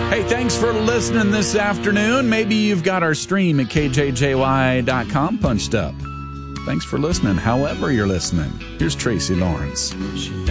Hey, thanks for listening this afternoon. Maybe you've got our stream at kjjy.com punched up. Thanks for listening, however you're listening. Here's Tracy Lawrence.